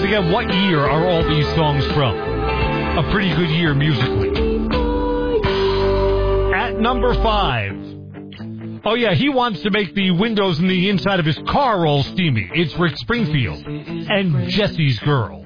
again, what year are all these songs from? A pretty good year musically. At number 5. Oh, yeah, he wants to make the windows in the inside of his car all steamy. It's Rick Springfield and Jesse's Girl.